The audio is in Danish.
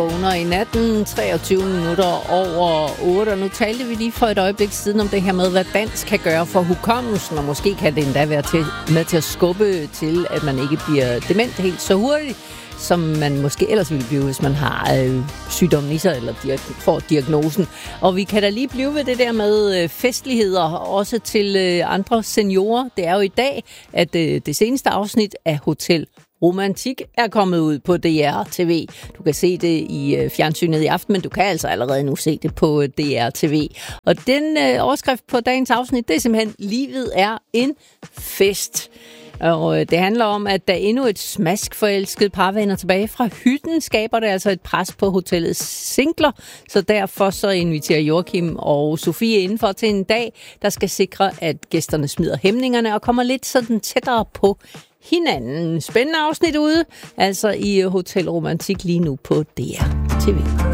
Vågner i natten, 23 minutter over 8, og nu talte vi lige for et øjeblik siden om det her med, hvad dans kan gøre for hukommelsen, og måske kan det endda være med til at skubbe til, at man ikke bliver dement helt så hurtigt, som man måske ellers ville blive, hvis man har sygdommen i sig, eller får diagnosen. Og vi kan da lige blive ved det der med festligheder, også til andre seniorer. Det er jo i dag, at det seneste afsnit af Hotel Romantik er kommet ud på DR TV. Du kan se det i fjernsynet i aften, men du kan altså allerede nu se det på DR TV. Og den overskrift på dagens afsnit, det er simpelthen, livet er en fest. Og det handler om, at da endnu et smaskforelsket par vender tilbage fra hytten, skaber det altså et pres på hotellets singler. Så derfor så inviterer Joachim og Sofie indenfor til en dag, der skal sikre, at gæsterne smider hæmningerne og kommer lidt sådan tættere på hinanden. Spændende afsnit ude, altså i Hotel Romantik lige nu på DR TV.